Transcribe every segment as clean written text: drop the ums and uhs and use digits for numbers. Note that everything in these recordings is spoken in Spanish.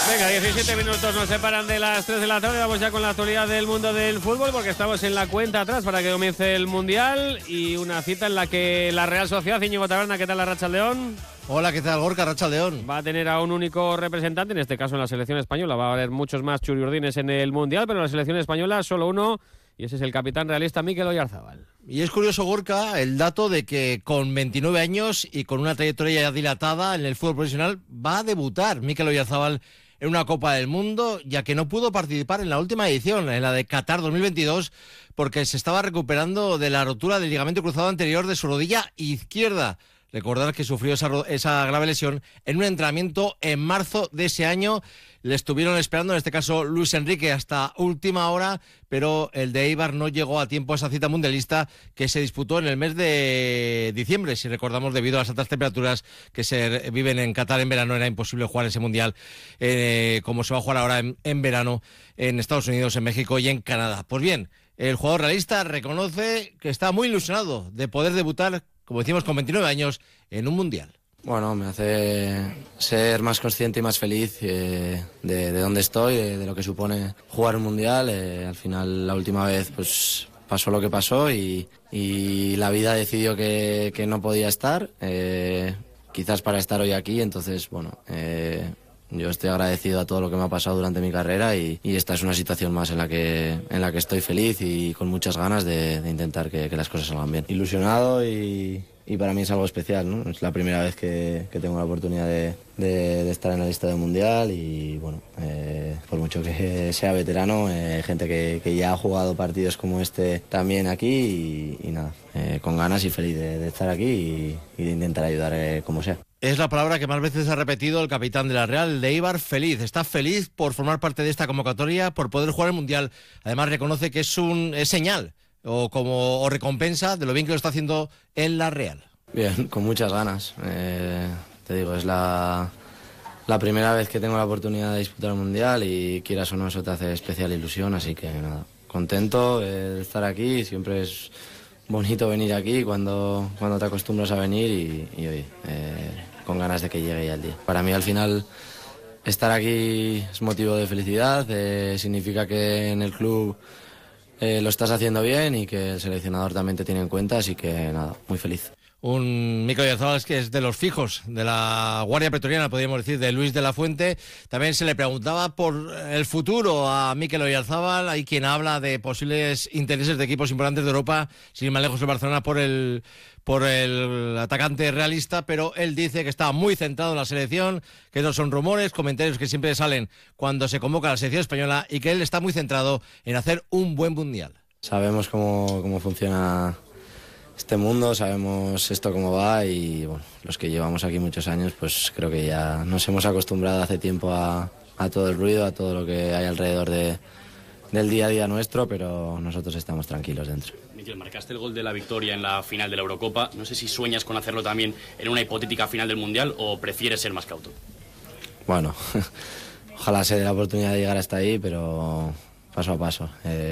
Venga, 17 minutos nos separan de las 3 de la tarde. Vamos ya con la actualidad del mundo del fútbol, porque estamos en la cuenta atrás para que comience el Mundial y una cita en la que la Real Sociedad, Íñigo Taberna, ¿qué tal la Rachaldeón? Hola, ¿qué tal, Gorka? Rachaldeón. Va a tener a un único representante, en este caso en la selección española. Va a haber muchos más churiurdines en el Mundial, pero en la selección española solo uno, y ese es el capitán realista Mikel Oyarzabal. Y es curioso, Gorka, el dato de que con 29 años y con una trayectoria ya dilatada en el fútbol profesional va a debutar Mikel Oyarzabal en una Copa del Mundo, ya que no pudo participar en la última edición, en la de Qatar 2022, porque se estaba recuperando de la rotura del ligamento cruzado anterior de su rodilla izquierda. Recordar que sufrió esa grave lesión en un entrenamiento en marzo de ese año. Le estuvieron esperando, en este caso Luis Enrique, hasta última hora, pero el de Eibar no llegó a tiempo a esa cita mundialista que se disputó en el mes de diciembre. Si recordamos, debido a las altas temperaturas que se viven en Qatar en verano, era imposible jugar ese mundial como se va a jugar ahora en verano en Estados Unidos, en México y en Canadá. Pues bien, el jugador realista reconoce que está muy ilusionado de poder debutar, como decimos, con 29 años en un mundial. Bueno, me hace ser más consciente y más feliz de dónde estoy, de lo que supone jugar un mundial. Al final, la última vez, pues pasó lo que pasó y la vida decidió que no podía estar, quizás para estar hoy aquí. Entonces, bueno, yo estoy agradecido a todo lo que me ha pasado durante mi carrera y esta es una situación más en la que estoy feliz y con muchas ganas de intentar que las cosas salgan bien. Ilusionado y para mí es algo especial, ¿no? Es la primera vez que tengo la oportunidad de estar en la lista del Mundial y bueno, por mucho que sea veterano, gente que ya ha jugado partidos como este también aquí y nada, con ganas y feliz de estar aquí y de intentar ayudar como sea. Es la palabra que más veces ha repetido el capitán de la Real, el de Eibar, feliz. Está feliz por formar parte de esta convocatoria, por poder jugar el Mundial. Además reconoce que es señal o recompensa de lo bien que lo está haciendo en la Real. Bien, con muchas ganas. Te digo, es la primera vez que tengo la oportunidad de disputar el Mundial y quieras o no, eso te hace especial ilusión, así que nada, contento de estar aquí. Siempre es bonito venir aquí cuando te acostumbras a venir y hoy con ganas de que llegue ya el día. Para mí al final estar aquí es motivo de felicidad, significa que en el club lo estás haciendo bien y que el seleccionador también te tiene en cuenta, así que nada, muy feliz. Un Mikel Oyarzabal que es de los fijos de la Guardia Pretoriana, podríamos decir, de Luis de la Fuente. También se le preguntaba por el futuro a Mikel Oyarzabal. Hay quien habla de posibles intereses de equipos importantes de Europa, sin ir más lejos el Barcelona por el atacante realista, pero él dice que está muy centrado en la selección, que esos son rumores, comentarios que siempre salen cuando se convoca a la selección española y que él está muy centrado en hacer un buen mundial. Sabemos cómo funciona este mundo, sabemos esto cómo va y bueno, los que llevamos aquí muchos años pues creo que ya nos hemos acostumbrado hace tiempo a todo el ruido, a todo lo que hay alrededor del día a día nuestro, pero nosotros estamos tranquilos dentro. Mikel, marcaste el gol de la victoria en la final de la Eurocopa. No sé si sueñas con hacerlo también en una hipotética final del Mundial o prefieres ser más cauto. Bueno, ojalá se dé la oportunidad de llegar hasta ahí, pero paso a paso.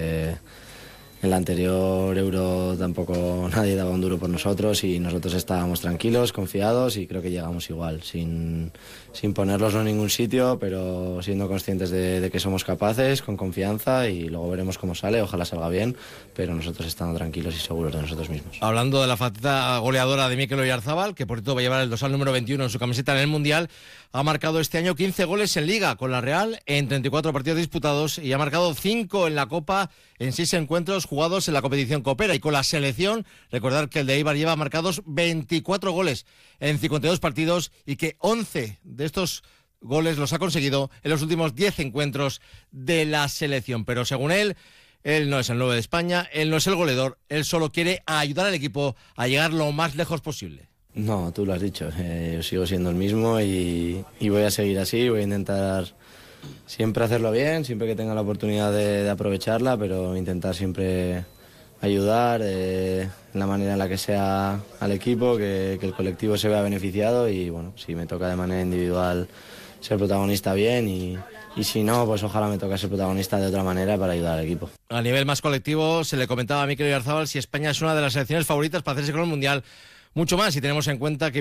En la anterior Euro tampoco nadie daba un duro por nosotros y nosotros estábamos tranquilos, confiados y creo que llegamos igual, sin ponerlos en ningún sitio, pero siendo conscientes de que somos capaces, con confianza y luego veremos cómo sale, ojalá salga bien, pero nosotros estando tranquilos y seguros de nosotros mismos. Hablando de la faceta goleadora de Mikel Oyarzabal, que por cierto va a llevar el dorsal número 21 en su camiseta en el Mundial, ha marcado este año 15 goles en Liga con la Real en 34 partidos disputados y ha marcado 5 en la Copa en 6 encuentros jugados en la competición copera. Y con la selección, recordar que el de Eibar lleva marcados 24 goles en 52 partidos y que 11 de estos goles los ha conseguido en los últimos 10 encuentros de la selección. Pero según él no es el 9 de España, él no es el goleador, él solo quiere ayudar al equipo a llegar lo más lejos posible. No, tú lo has dicho, yo sigo siendo el mismo y voy a seguir así, voy a intentar siempre hacerlo bien, siempre que tenga la oportunidad de aprovecharla, pero intentar siempre ayudar en la manera en la que sea al equipo, que el colectivo se vea beneficiado y bueno, si me toca de manera individual ser protagonista bien y si no, pues ojalá me toque ser protagonista de otra manera para ayudar al equipo. A nivel más colectivo, se le comentaba a Mikel Oyarzabal si España es una de las selecciones favoritas para hacerse con el Mundial, mucho más si tenemos en cuenta que